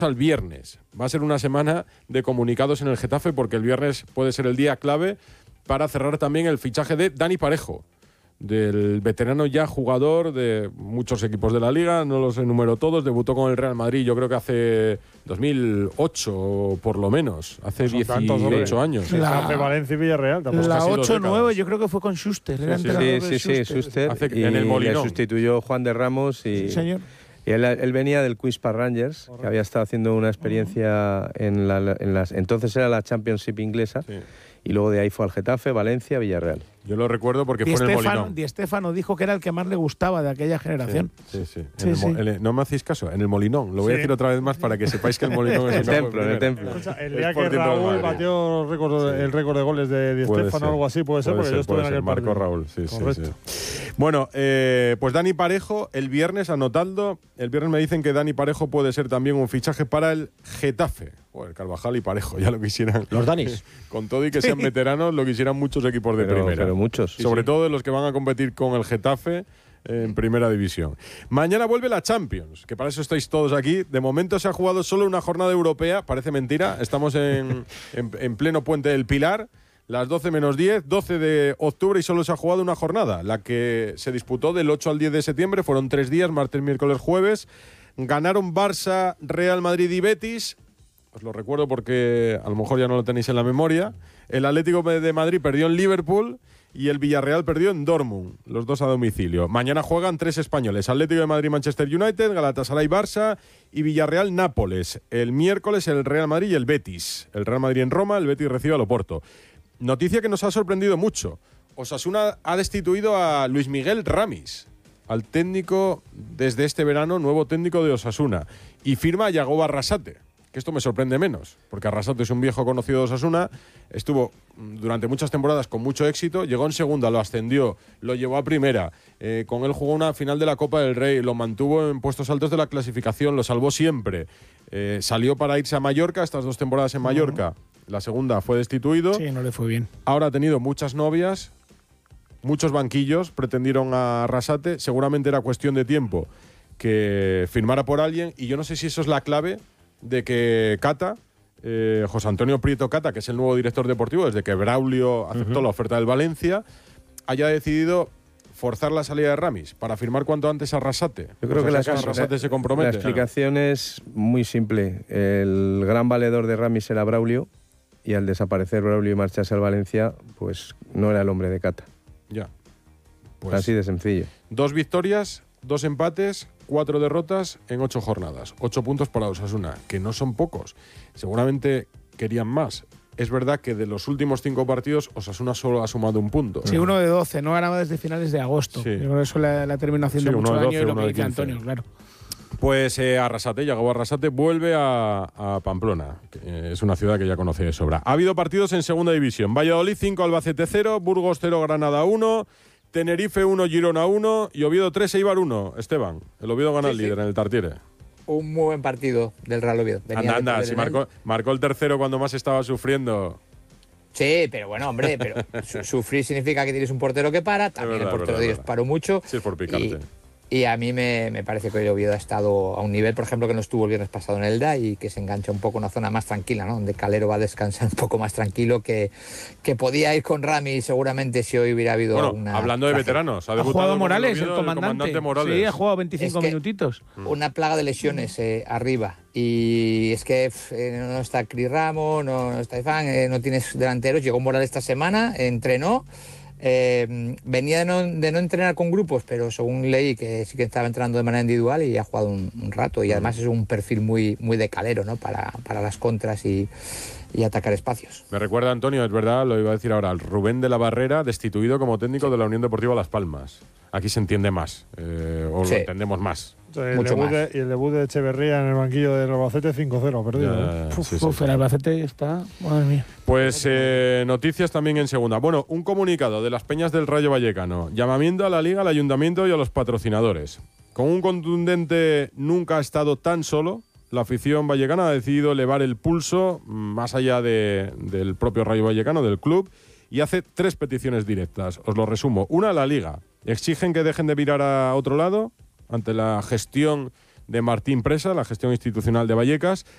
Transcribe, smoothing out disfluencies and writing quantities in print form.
al viernes. Va a ser una semana de comunicados en el Getafe porque el viernes puede ser el día clave para cerrar también el fichaje de Dani Parejo, del veterano ya jugador de muchos equipos de la Liga, no los enumero todos, debutó con el Real Madrid yo creo que hace 2008 por lo menos, hace 18 años. Hace Valencia y Villarreal. La 8-9 yo creo que fue con Schuster. Sí, Schuster. En el Molinón. Le sustituyó Juan de Ramos y… Sí, señor. Y él venía del Queen's Park Rangers, que había estado haciendo una experiencia entonces era la Championship inglesa, y luego de ahí fue al Getafe, Valencia, Villarreal. Yo lo recuerdo porque fue en el Molinón. Di Stéfano dijo que era el que más le gustaba de aquella generación. Sí. No me hacéis caso, en el Molinón. Lo voy a decir otra vez más para que sepáis que el Molinón es el templo. El día que Raúl batió el récord de goles de Di Stéfano o algo así, puede ser, porque yo estuve en aquel partido. Marco Raúl, sí. Bueno, pues Dani Parejo, el viernes, anotando, el viernes me dicen que Dani Parejo puede ser también un fichaje para el Getafe. El Carvajal y Parejo, ya lo quisieran. Los Danis. Con todo y que sean veteranos, lo quisieran muchos equipos de primera. Pero muchos. Sobre todo de los que van a competir con el Getafe en primera división. Mañana vuelve la Champions, que para eso estáis todos aquí. De momento se ha jugado solo una jornada europea, parece mentira. Estamos en pleno Puente del Pilar, las 12 menos 10, 12 de octubre y solo se ha jugado una jornada, la que se disputó del 8 al 10 de septiembre. Fueron 3 días, martes, miércoles, jueves. Ganaron Barça, Real Madrid y Betis. Os lo recuerdo porque a lo mejor ya no lo tenéis en la memoria. El Atlético de Madrid perdió en Liverpool y el Villarreal perdió en Dortmund, los dos a domicilio. Mañana juegan 3 españoles: Atlético de Madrid, Manchester United, Galatasaray, Barça y Villarreal, Nápoles. El miércoles el Real Madrid y el Betis. El Real Madrid en Roma, el Betis recibe al Oporto. Noticia que nos ha sorprendido mucho. Osasuna ha destituido a Luis Miguel Ramis, al técnico desde este verano, nuevo técnico de Osasuna, y firma a Yagoba Arrasate. Que esto me sorprende menos, porque Arrasate es un viejo conocido de Osasuna, estuvo durante muchas temporadas con mucho éxito, llegó en segunda, lo ascendió, lo llevó a primera, con él jugó una final de la Copa del Rey, lo mantuvo en puestos altos de la clasificación, lo salvó siempre, salió para irse a Mallorca, estas 2 temporadas en Mallorca, la segunda fue destituido. Sí, no le fue bien. Ahora ha tenido muchas novias, muchos banquillos, pretendieron a Arrasate, seguramente era cuestión de tiempo que firmara por alguien, y yo no sé si eso es la clave de que Cata, José Antonio Prieto Cata, que es el nuevo director deportivo, desde que Braulio aceptó la oferta del Valencia, haya decidido forzar la salida de Ramis para firmar cuanto antes a Arrasate. Yo creo que Arrasate se compromete. La explicación es muy simple. El gran valedor de Ramis era Braulio, y al desaparecer Braulio y marcharse al Valencia, pues no era el hombre de Cata. Ya. Pues así de sencillo. 2 victorias, 2 empates, 4 derrotas en 8 jornadas. 8 puntos para Osasuna, que no son pocos. Seguramente querían más. Es verdad que de los últimos 5 partidos, Osasuna solo ha sumado 1 punto. Sí, 1 de 12, no ganaba desde finales de agosto. Sí. Yo creo que eso la terminó haciendo mucho daño, y lo que dice Antonio, claro. Pues Arrasate, Yagoba Arrasate, vuelve a Pamplona, que es una ciudad que ya conoce de sobra. Ha habido partidos en segunda división. Valladolid 5, Albacete 0, Burgos 0, Granada 1, Tenerife 1, Girona 1 y Oviedo 3, Eibar 1. Esteban, el Oviedo gana el líder en el Tartiere. Un muy buen partido del Real Oviedo. Anda, si marcó el tercero cuando más estaba sufriendo. Sí, pero bueno, hombre, pero sufrir significa que tienes un portero que para, también el portero de ellos paró mucho. Sí, es por picarte. Y a mí me parece que el Oviedo ha estado a un nivel, por ejemplo, que no estuvo el viernes pasado en Elda, y que se engancha un poco en una zona más tranquila, ¿no? Donde Calero va a descansar un poco más tranquilo, que podía ir con Rami seguramente si hoy hubiera habido una… Hablando de veteranos, ha jugado Morales, el comandante Morales. Sí, ha jugado 25 minutitos. Una plaga de lesiones arriba. Y es que no está Cris Ramos, no está Ifán, no tienes delanteros. Llegó Morales esta semana, entrenó. Venía de no entrenar con grupos, pero según leí que sí que estaba entrenando de manera individual y ha jugado un rato, y además es un perfil muy de Calero, ¿no? Para las contras y atacar espacios. Me recuerda, Antonio, es verdad, lo iba a decir ahora, Rubén de la Barrera, destituido como técnico de la Unión Deportiva Las Palmas. Aquí se entiende más, lo entendemos más. Y el debut de Echeverría en el banquillo del Albacete 5-0, perdido. El Albacete está… Madre mía. Pues noticias también en segunda. Bueno, un comunicado de las Peñas del Rayo Vallecano. Llamamiento a la Liga, al Ayuntamiento y a los patrocinadores. Con un contundente "nunca ha estado tan solo", la afición vallecana ha decidido elevar el pulso más allá del propio Rayo Vallecano, del club, y hace 3 peticiones directas. Os lo resumo. Una, a la Liga. Exigen que dejen de mirar a otro lado ante la gestión de Martín Presa, la gestión institucional de Vallecas.